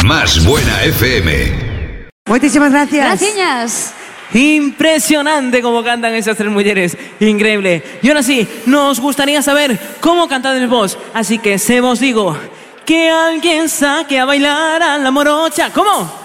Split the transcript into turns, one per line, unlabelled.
Más Buena FM.
Muchísimas gracias.
Gracias.
Impresionante cómo cantan esas tres mujeres. Increíble. Y ahora sí, nos gustaría saber cómo cantan el vos. Así que se vos digo que alguien saque a bailar a la morocha. ¿Cómo?